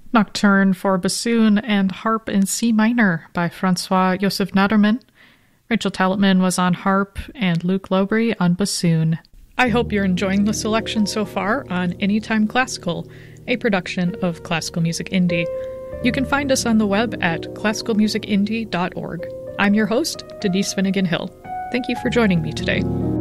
Nocturne for Bassoon and Harp in C minor by Francois Joseph Naderman. Rachel Tallotman was on harp and Luke Lowry on bassoon. I hope you're enjoying the selection so far on Anytime Classical, a production of Classical Music Indie. You can find us on the web at classicalmusicindie.org. I'm your host, Denise Finnegan Hill. Thank you for joining me today.